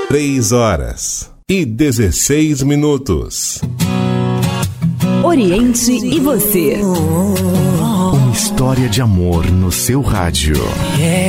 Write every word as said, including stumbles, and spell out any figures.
Três horas e dezesseis minutos. Oriente e você. Uma história de amor no seu rádio.